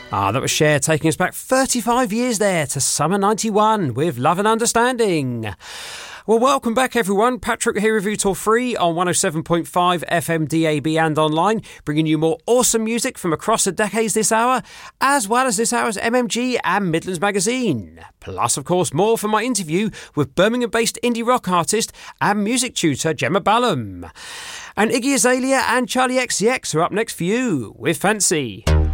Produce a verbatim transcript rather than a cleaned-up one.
Ah, that was Cher taking us back thirty-five years there to summer ninety-one with Love and Understanding. Well, welcome back, everyone. Patrick here with you till three on one oh seven point five F M D A B and online, bringing you more awesome music from across the decades this hour, as well as this hour's M M G and Midlands Magazine. Plus, of course, more from my interview with Birmingham-based indie rock artist and music tutor Gemma Ballum. And Iggy Azalea and Charlie X C X are up next for you with Fancy.